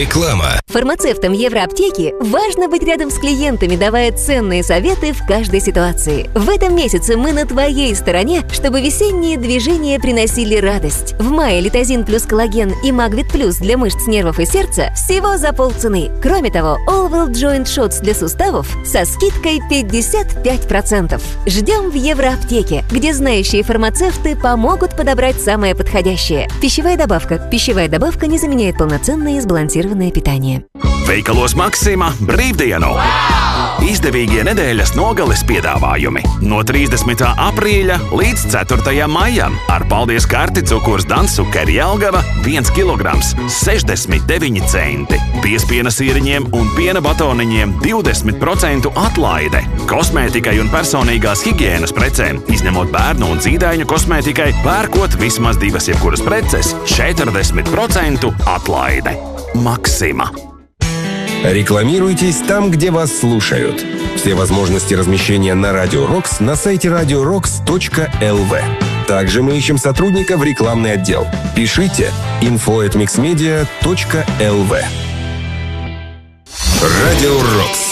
Реклама. Фармацевтам Евроаптеки важно быть рядом с клиентами, давая ценные советы в каждой ситуации. В этом месяце мы на твоей стороне, чтобы весенние движения приносили радость. В мае Литозин плюс коллаген и Магвит плюс для мышц, нервов и сердца всего за полцены. Кроме того, All World Joint Shots для суставов со скидкой 55%. Ждем в Евроаптеке, где знающие фармацевты помогут подобрать самое подходящее. Пищевая добавка. Пищевая добавка не заменяет полноценное и сбалансированное питание. Veikalos Maxima brīvdienu! Izdevīgie nedēļas nogales piedāvājumi no 30. aprīļa līdz 4. maijam ar paldies karti cukurs Dansukera Jelgava 1 kg 69 centi. Piespiena sīriņiem un piena batoniņiem 20% atlaide. Kosmētikai un personīgās higienas precēm, izņemot bērnu un zīdaiņu kosmētikai, pērkot vismaz 2 jebkuras preces 40% atlaide. Maxima. Рекламируйтесь там, где вас слушают. Все возможности размещения на Радио Рокс на сайте radiorocks.lv. Также мы ищем сотрудника в рекламный отдел. Пишите info@mixmedia.lv. Радио Рокс.